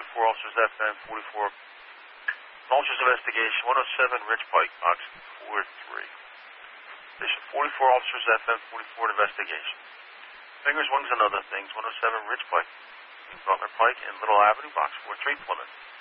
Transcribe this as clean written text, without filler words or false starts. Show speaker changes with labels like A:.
A: 44 officers FM, 44 officers investigation, 107 Rich Pike, box 43. Station 44 officers FM, 44 investigation. Fingers, wings, and other things, 107 Rich Pike, Butler Pike, and Little Avenue, box 43, Plymouth.